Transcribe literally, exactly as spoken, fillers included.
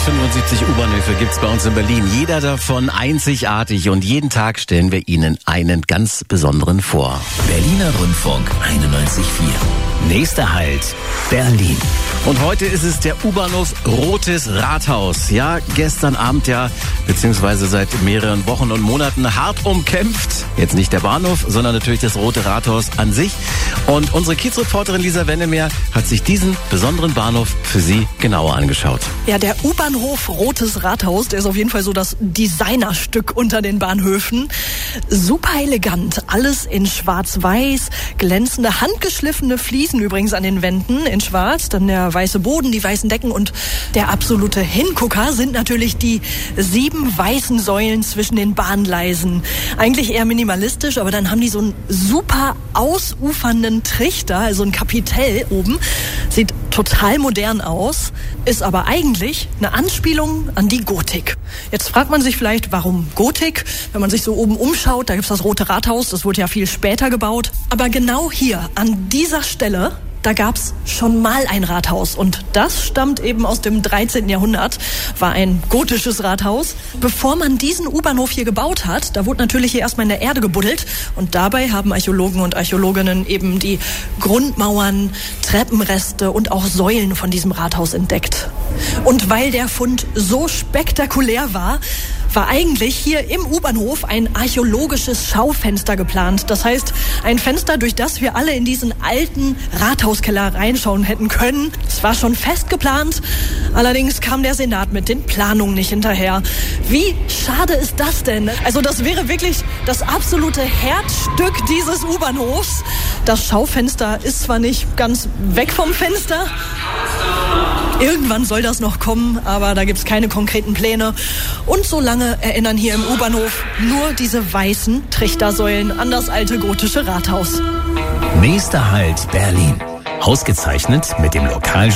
hundertfünfundsiebzig U-Bahnhöfe gibt's bei uns in Berlin. Jeder davon einzigartig und jeden Tag stellen wir Ihnen einen ganz besonderen vor. Berliner Rundfunk einundneunzig Komma vier. Nächster Halt, Berlin. Und heute ist es der U-Bahnhof Rotes Rathaus. Ja, gestern Abend ja, beziehungsweise seit mehreren Wochen und Monaten hart umkämpft. Jetzt nicht der Bahnhof, sondern natürlich das Rote Rathaus an sich. Und unsere Kiezreporterin Lisa Wennemeer hat sich diesen besonderen Bahnhof für Sie genauer angeschaut. Ja, der U-Bahnhof Rotes Rathaus, der ist auf jeden Fall so das Designerstück unter den Bahnhöfen. Super elegant, alles in schwarz-weiß, glänzende, handgeschliffene Fliesen übrigens an den Wänden in schwarz, dann der weiße Boden, die weißen Decken und der absolute Hingucker sind natürlich die sieben weißen Säulen zwischen den Bahngleisen. Eigentlich eher minimalistisch, aber dann haben die so einen super ausufernden Trichter, also ein Kapitell oben. Sieht total modern aus, ist aber eigentlich eine Anspielung an die Gotik. Jetzt fragt man sich vielleicht, warum Gotik? Wenn man sich so oben umschaut, da gibt's das Rote Rathaus, das wurde ja viel später gebaut. Aber genau hier, an dieser Stelle, da gab's schon mal ein Rathaus und das stammt eben aus dem dreizehnten Jahrhundert, war ein gotisches Rathaus. Bevor man diesen U-Bahnhof hier gebaut hat, da wurde natürlich hier erstmal in der Erde gebuddelt und dabei haben Archäologen und Archäologinnen eben die Grundmauern, Treppenreste und auch Säulen von diesem Rathaus entdeckt. Und weil der Fund so spektakulär war, war eigentlich hier im U-Bahnhof ein archäologisches Schaufenster geplant. Das heißt, ein Fenster, durch das wir alle in diesen alten Rathauskeller reinschauen hätten können. Es war schon fest geplant, allerdings kam der Senat mit den Planungen nicht hinterher. Wie schade ist das denn? Also das wäre wirklich das absolute Herzstück dieses U-Bahnhofs. Das Schaufenster ist zwar nicht ganz weg vom Fenster, irgendwann soll das noch kommen, aber da gibt's keine konkreten Pläne. Und so lange erinnern hier im U-Bahnhof nur diese weißen Trichtersäulen an das alte gotische Rathaus. Nächster Halt, Berlin. Ausgezeichnet mit dem Lokal